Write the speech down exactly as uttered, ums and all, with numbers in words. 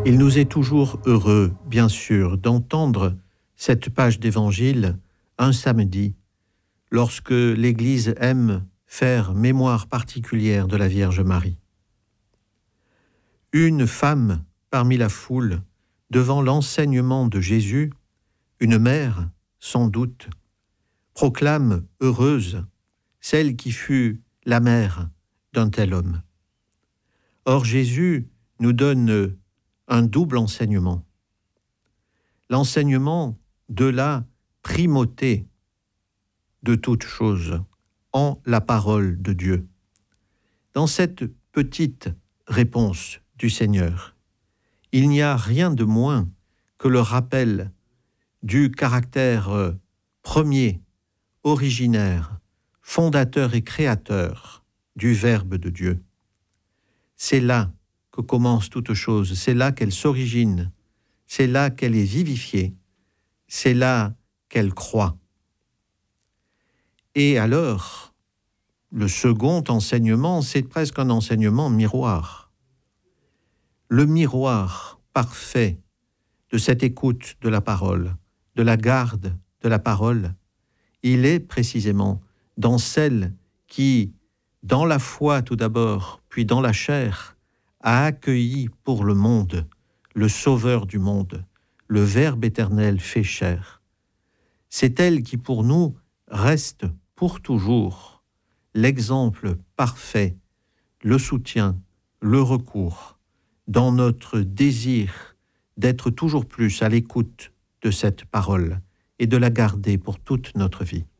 Il nous est toujours heureux, bien sûr, d'entendre cette page d'Évangile un samedi, lorsque l'Église aime faire mémoire particulière de la Vierge Marie. Une femme parmi la foule, devant l'enseignement de Jésus, une mère, sans doute, proclame heureuse celle qui fut la mère d'un tel homme. Or Jésus nous donne un double enseignement. L'enseignement de la primauté de toute chose en la parole de Dieu. Dans cette petite réponse du Seigneur, il n'y a rien de moins que le rappel du caractère premier, originaire, fondateur et créateur du Verbe de Dieu. C'est là que commence toute chose, c'est là qu'elle s'origine, c'est là qu'elle est vivifiée, c'est là qu'elle croît. Et alors, le second enseignement, c'est presque un enseignement miroir. Le miroir parfait de cette écoute de la parole, de la garde de la parole, il est précisément dans celle qui, dans la foi tout d'abord, puis dans la chair, a accueilli pour le monde le Sauveur du monde, le Verbe éternel fait chair. C'est elle qui pour nous reste pour toujours l'exemple parfait, le soutien, le recours dans notre désir d'être toujours plus à l'écoute de cette parole et de la garder pour toute notre vie.